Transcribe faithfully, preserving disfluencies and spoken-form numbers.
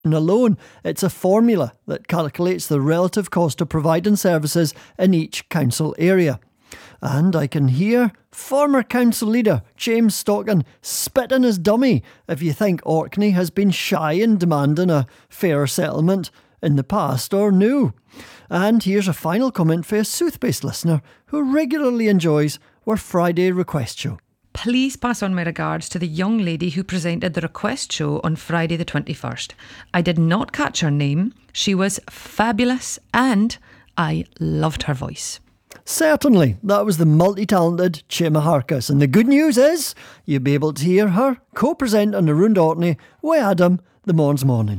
And alone, it's a formula that calculates the relative cost of providing services in each council area. And I can hear former council leader James Stockton spit in his dummy if you think Orkney has been shy in demanding a fairer settlement in the past or new. And here's a final comment for a Sooth-based listener who regularly enjoys our Friday request show. Please pass on my regards to the young lady who presented the request show on Friday the twenty-first. I did not catch her name. She was fabulous and I loved her voice. Certainly, that was the multi-talented Chema Harkis. And the good news is, you'll be able to hear her co-present on the Round Orkney with Adam the Morn's Morning.